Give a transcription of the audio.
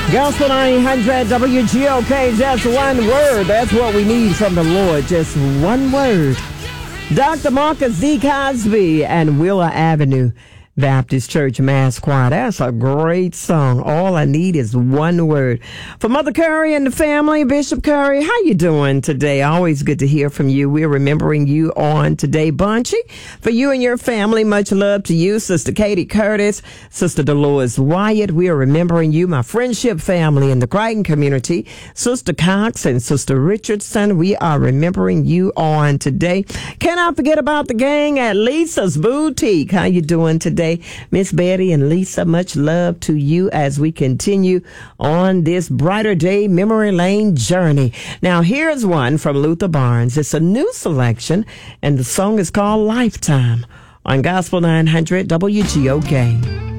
Gospel 900 WGOK, just one word. That's what we need from the Lord, just one word. Dr. Marcus D. Cosby and Wheeler Avenue Baptist Church Mass Choir. That's a great song. All I need is one word. For Mother Curry and the family, Bishop Curry, how you doing today? Always good to hear from you. We're remembering you on today, Bunchy. For you and your family, much love to you, Sister Katie Curtis, Sister Dolores Wyatt. We are remembering you, my friendship family in the Crichton community, Sister Cox and Sister Richardson. We are remembering you on today. Cannot forget about the gang at Lisa's Boutique. How you doing today? Miss Betty and Lisa, much love to you as we continue on this Brighter Day Memory Lane journey. Now, here's one from Luther Barnes. It's a new selection, and the song is called Lifetime on Gospel 900 WGOK.